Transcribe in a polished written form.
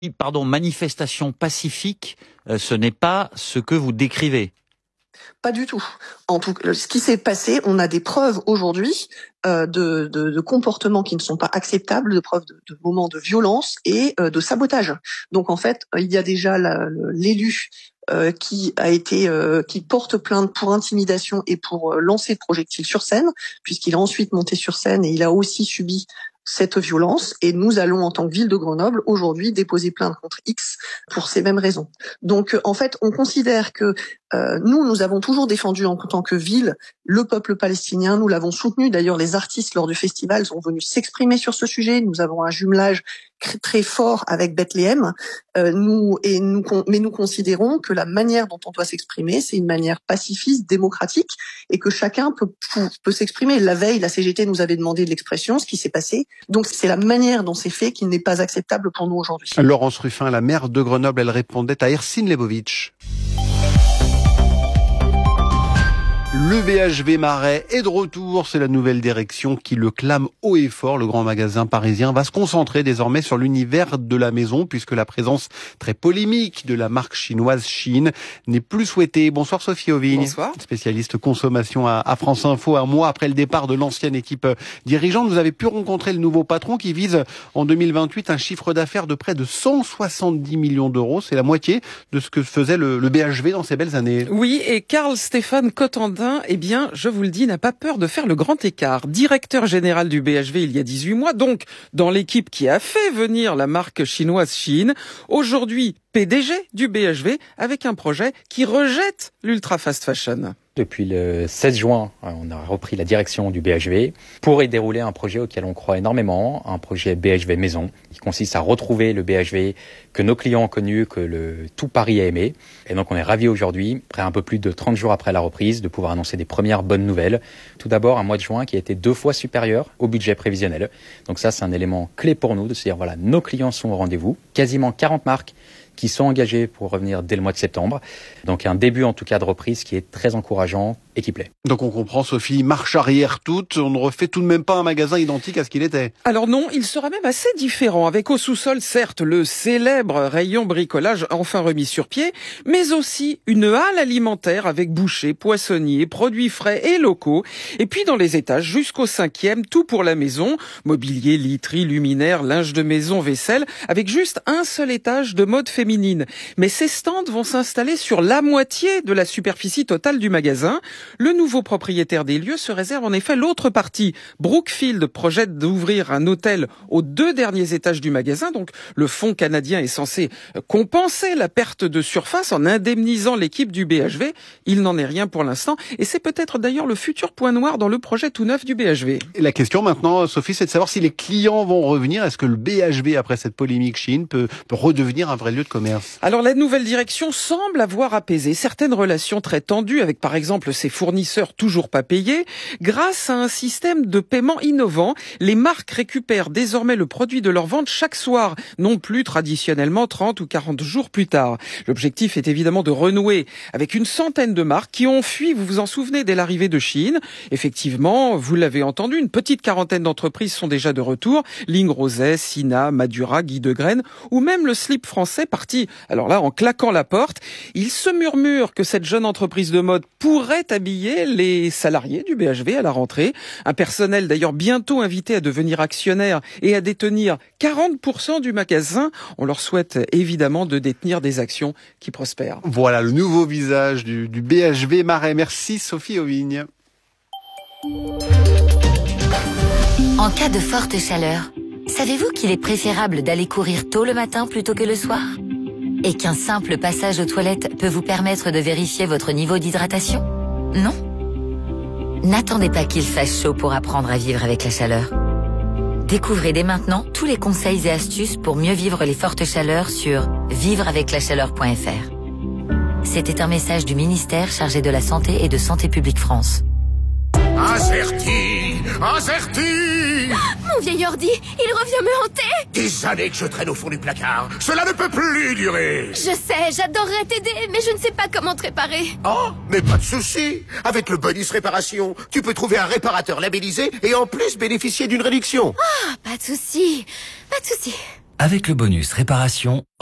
Pardon, manifestation pacifique, ce n'est pas ce que vous décrivez. Pas du tout. En tout cas, ce qui s'est passé, on a des preuves aujourd'hui de comportements qui ne sont pas acceptables, de preuves de moments de violence et de sabotage. Donc en fait, il y a déjà l'élu qui porte plainte pour intimidation et pour lancer de projectiles sur scène, puisqu'il a ensuite monté sur scène et il a aussi subi cette violence, et nous allons, en tant que ville de Grenoble, aujourd'hui déposer plainte contre X pour ces mêmes raisons. Donc, en fait, on considère que nous avons toujours défendu en tant que ville le peuple palestinien, nous l'avons soutenu. D'ailleurs, les artistes, lors du festival, sont venus s'exprimer sur ce sujet. Nous avons un jumelage très fort avec Bethléem. Mais nous considérons que la manière dont on doit s'exprimer, c'est une manière pacifiste, démocratique, et que chacun peut s'exprimer. La veille, la CGT nous avait demandé de l'expression, ce qui s'est passé. Donc c'est la manière dont c'est fait qui n'est pas acceptable pour nous aujourd'hui. Laurence Ruffin, la maire de Grenoble, elle répondait à Ersin Lebovitch. Le BHV Marais est de retour, c'est la nouvelle direction qui le clame haut et fort. Le grand magasin parisien va se concentrer désormais sur l'univers de la maison, puisque la présence très polémique de la marque chinoise Shein n'est plus souhaitée. Bonsoir Sophie Auvigne. Bonsoir. Spécialiste consommation à France Info. Un mois après le départ de l'ancienne équipe dirigeante, vous avez pu rencontrer le nouveau patron qui vise en 2028 un chiffre d'affaires de près de 170 millions d'euros. C'est la moitié de ce que faisait le BHV dans ces belles années. Oui, et Karl-Stéphane Cottandin, eh bien, je vous le dis, n'a pas peur de faire le grand écart. Directeur général du BHV il y a 18 mois, donc dans l'équipe qui a fait venir la marque chinoise Shein. Aujourd'hui, PDG du BHV avec un projet qui rejette l'ultra fast fashion. Depuis le 16 juin, on a repris la direction du BHV pour y dérouler un projet auquel on croit énormément, un projet BHV Maison, qui consiste à retrouver le BHV que nos clients ont connu, que tout Paris a aimé. Et donc on est ravis aujourd'hui, après un peu plus de 30 jours après la reprise, de pouvoir annoncer des premières bonnes nouvelles. Tout d'abord, un mois de juin qui a été 2 fois supérieur au budget prévisionnel. Donc ça, c'est un élément clé pour nous, de se dire, voilà, nos clients sont au rendez-vous. Quasiment 40 marques qui sont engagés pour revenir dès le mois de septembre. Donc un début en tout cas de reprise qui est très encourageant et qui plaît. Donc on comprend Sophie, marche arrière toute, on ne refait tout de même pas un magasin identique à ce qu'il était. Alors non, il sera même assez différent, avec au sous-sol certes le célèbre rayon bricolage enfin remis sur pied, mais aussi une halle alimentaire avec bouchers, poissonniers, produits frais et locaux, et puis dans les étages jusqu'au 5e, tout pour la maison, mobilier, literie, luminaires, linge de maison, vaisselle, avec juste un seul étage de mode féminine. Mais ces stands vont s'installer sur la moitié de la superficie totale du magasin. Le nouveau propriétaire des lieux se réserve en effet l'autre partie. Brookfield projette d'ouvrir un hôtel aux 2 derniers étages du magasin. Donc le fonds canadien est censé compenser la perte de surface en indemnisant l'équipe du BHV. Il n'en est rien pour l'instant. Et c'est peut-être d'ailleurs le futur point noir dans le projet tout neuf du BHV. Et la question maintenant, Sophie, c'est de savoir si les clients vont revenir. Est-ce que le BHV, après cette polémique Shein, peut redevenir un vrai lieu de commerce? Alors la nouvelle direction semble avoir apaisé certaines relations très tendues avec par exemple ses fournisseurs toujours pas payés. Grâce à un système de paiement innovant, les marques récupèrent désormais le produit de leur vente chaque soir, non plus traditionnellement 30 ou 40 jours plus tard. L'objectif est évidemment de renouer avec une centaine de marques qui ont fui, vous vous en souvenez, dès l'arrivée de Shein. Effectivement, vous l'avez entendu, une petite quarantaine d'entreprises sont déjà de retour. Ligne Roset, Sina, Madura, Guy de Graine ou même le slip français parti, alors là, en claquant la porte. Il se murmure que cette jeune entreprise de mode pourrait habiller les salariés du BHV à la rentrée. Un personnel d'ailleurs bientôt invité à devenir actionnaire et à détenir 40% du magasin. On leur souhaite évidemment de détenir des actions qui prospèrent. Voilà le nouveau visage du BHV Marais. Merci Sophie Auvigne. En cas de forte chaleur, savez-vous qu'il est préférable d'aller courir tôt le matin plutôt que le soir ? Et qu'un simple passage aux toilettes peut vous permettre de vérifier votre niveau d'hydratation ? Non ? N'attendez pas qu'il fasse chaud pour apprendre à vivre avec la chaleur. Découvrez dès maintenant tous les conseils et astuces pour mieux vivre les fortes chaleurs sur vivreaveclachaleur.fr. C'était un message du ministère chargé de la Santé et de Santé publique France. Azerty! Mon vieil ordi, il revient me hanter! Des années que je traîne au fond du placard. Cela ne peut plus durer. Je sais, j'adorerais t'aider, mais je ne sais pas comment te réparer. Oh, mais pas de souci. Avec le bonus réparation, tu peux trouver un réparateur labellisé et en plus bénéficier d'une réduction. Ah, pas de souci, pas de souci. Avec le bonus réparation,